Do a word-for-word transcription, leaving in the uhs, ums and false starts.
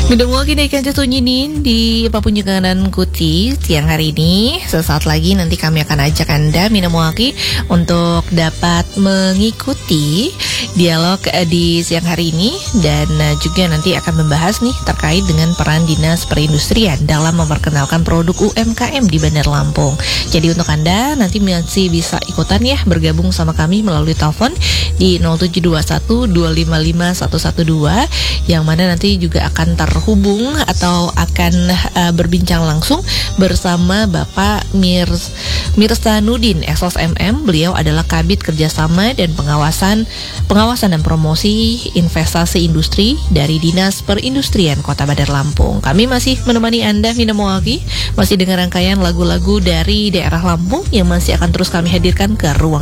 Gedung Waki Daikan Nyinin di Papunjungan Kuti siang hari ini. Sesaat lagi nanti kami akan ajak Anda minum waki untuk dapat mengikuti dialog di siang hari ini, dan juga nanti akan membahas nih terkait dengan peran Dinas Perindustrian dalam memperkenalkan produk U M K M di Bandar Lampung. Jadi untuk Anda nanti masih bisa ikutan ya, bergabung sama kami melalui telepon di nol tujuh dua satu dua lima lima satu satu dua, yang mana nanti juga akan terhubung atau akan uh, berbincang langsung bersama Bapak Mir Mirsanudin S S M M. Beliau adalah Kabid Kerjasama dan Pengawasan Pengawasan dan Promosi Investasi Industri dari Dinas Perindustrian Kota Bandar Lampung. Kami masih menemani Anda minum waki, masih dengan rangkaian lagu-lagu dari daerah Lampung yang masih akan terus kami hadirkan ke ruang